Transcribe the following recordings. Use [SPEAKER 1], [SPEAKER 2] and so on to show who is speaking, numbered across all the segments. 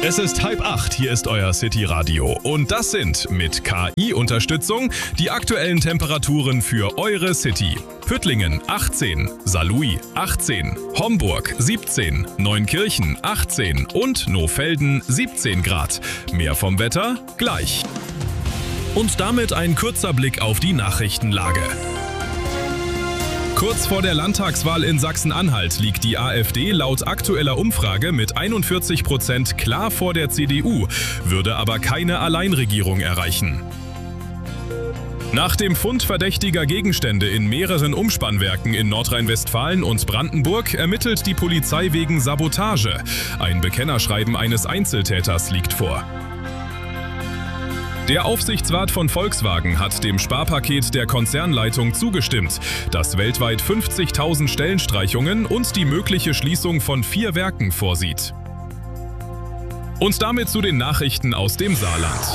[SPEAKER 1] Es ist 7:30, hier ist euer City Radio. Und das sind mit KI-Unterstützung die aktuellen Temperaturen für eure City. Püttlingen 18, Saarlouis 18, Homburg 17, Neunkirchen 18 und Nohfelden 17 Grad. Mehr vom Wetter gleich. Und damit ein kurzer Blick auf die Nachrichtenlage. Kurz vor der Landtagswahl in Sachsen-Anhalt liegt die AfD laut aktueller Umfrage mit 41% klar vor der CDU, würde aber keine Alleinregierung erreichen. Nach dem Fund verdächtiger Gegenstände in mehreren Umspannwerken in Nordrhein-Westfalen und Brandenburg ermittelt die Polizei wegen Sabotage. Ein Bekennerschreiben eines Einzeltäters liegt vor. Der Aufsichtsrat von Volkswagen hat dem Sparpaket der Konzernleitung zugestimmt, das weltweit 50.000 Stellenstreichungen und die mögliche Schließung von 4 Werken vorsieht. Und damit zu den Nachrichten aus dem Saarland.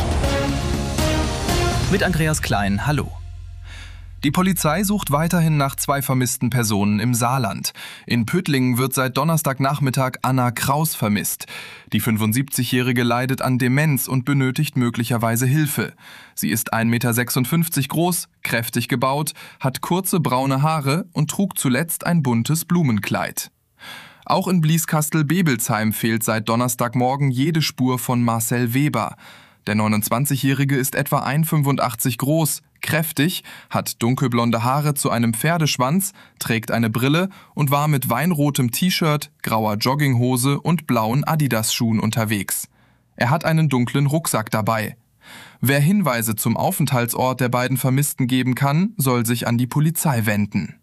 [SPEAKER 2] Mit Andreas Klein, hallo. Die Polizei sucht weiterhin nach 2 vermissten Personen im Saarland. In Püttlingen wird seit Donnerstagnachmittag Anna Kraus vermisst. Die 75-Jährige leidet an Demenz und benötigt möglicherweise Hilfe. Sie ist 1,56 Meter groß, kräftig gebaut, hat kurze braune Haare und trug zuletzt ein buntes Blumenkleid. Auch in Blieskastel-Bebelsheim fehlt seit Donnerstagmorgen jede Spur von Marcel Weber. Der 29-Jährige ist etwa 1,85 groß, kräftig, hat dunkelblonde Haare zu einem Pferdeschwanz, trägt eine Brille und war mit weinrotem T-Shirt, grauer Jogginghose und blauen Adidas-Schuhen unterwegs. Er hat einen dunklen Rucksack dabei. Wer Hinweise zum Aufenthaltsort der beiden Vermissten geben kann, soll sich an die Polizei wenden.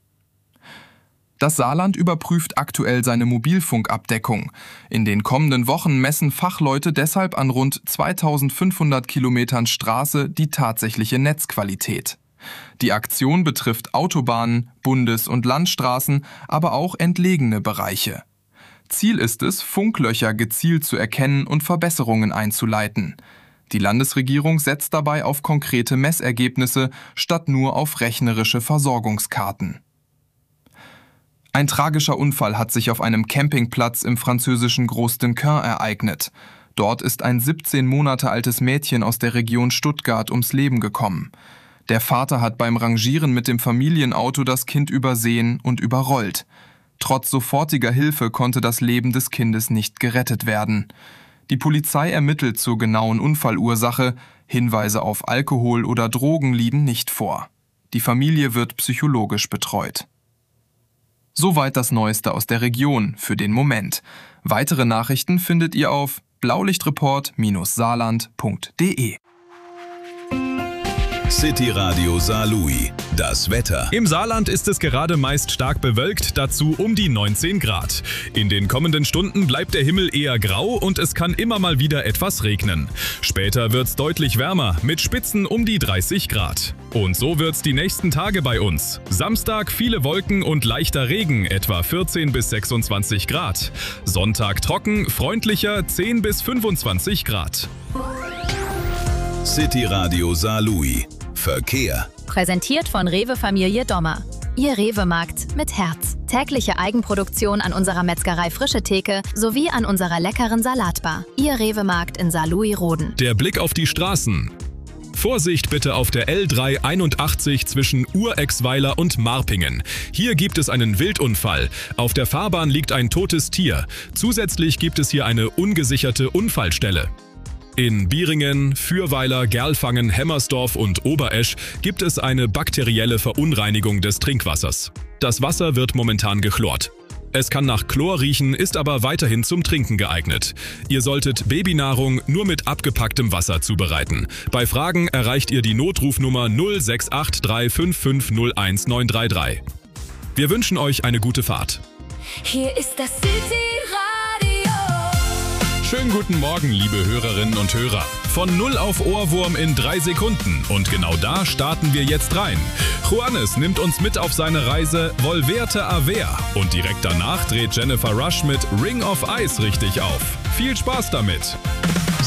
[SPEAKER 2] Das Saarland überprüft aktuell seine Mobilfunkabdeckung. In den kommenden Wochen messen Fachleute deshalb an rund 2500 Kilometern Straße die tatsächliche Netzqualität. Die Aktion betrifft Autobahnen, Bundes- und Landstraßen, aber auch entlegene Bereiche. Ziel ist es, Funklöcher gezielt zu erkennen und Verbesserungen einzuleiten. Die Landesregierung setzt dabei auf konkrete Messergebnisse statt nur auf rechnerische Versorgungskarten. Ein tragischer Unfall hat sich auf einem Campingplatz im französischen Groß-Dunquin ereignet. Dort ist ein 17 Monate altes Mädchen aus der Region Stuttgart ums Leben gekommen. Der Vater hat beim Rangieren mit dem Familienauto das Kind übersehen und überrollt. Trotz sofortiger Hilfe konnte das Leben des Kindes nicht gerettet werden. Die Polizei ermittelt zur genauen Unfallursache. Hinweise auf Alkohol oder Drogen liegen nicht vor. Die Familie wird psychologisch betreut. Soweit das Neueste aus der Region für den Moment. Weitere Nachrichten findet ihr auf blaulichtreport-saarland.de.
[SPEAKER 3] City Radio Saarlouis. Das Wetter.
[SPEAKER 1] Im Saarland ist es gerade meist stark bewölkt, dazu um die 19 Grad. In den kommenden Stunden bleibt der Himmel eher grau und es kann immer mal wieder etwas regnen. Später wird's deutlich wärmer, mit Spitzen um die 30 Grad. Und so wird's die nächsten Tage bei uns. Samstag viele Wolken und leichter Regen, etwa 14 bis 26 Grad. Sonntag trocken, freundlicher 10 bis 25 Grad.
[SPEAKER 3] City Radio Saarlouis. Verkehr.
[SPEAKER 4] Präsentiert von Rewe Familie Dommer. Ihr Rewe-Markt mit Herz. Tägliche Eigenproduktion an unserer Metzgerei Frische Theke sowie an unserer leckeren Salatbar. Ihr Rewe-Markt in Saarlouis-Roden.
[SPEAKER 1] Der Blick auf die Straßen. Vorsicht bitte auf der L381 zwischen Urexweiler und Marpingen. Hier gibt es einen Wildunfall. Auf der Fahrbahn liegt ein totes Tier. Zusätzlich gibt es hier eine ungesicherte Unfallstelle. In Bieringen, Fürweiler, Gerlfangen, Hemmersdorf und Oberesch gibt es eine bakterielle Verunreinigung des Trinkwassers. Das Wasser wird momentan gechlort. Es kann nach Chlor riechen, ist aber weiterhin zum Trinken geeignet. Ihr solltet Babynahrung nur mit abgepacktem Wasser zubereiten. Bei Fragen erreicht ihr die Notrufnummer 06835501933. Wir wünschen euch eine gute Fahrt.
[SPEAKER 5] Hier ist das City Radio.
[SPEAKER 1] Schönen guten Morgen, liebe Hörerinnen und Hörer. Von 0 auf Ohrwurm in 3 Sekunden. Und genau da starten wir jetzt rein. Juanes nimmt uns mit auf seine Reise Volverte a Ver. Und direkt danach dreht Jennifer Rush mit Ring of Ice richtig auf. Viel Spaß damit!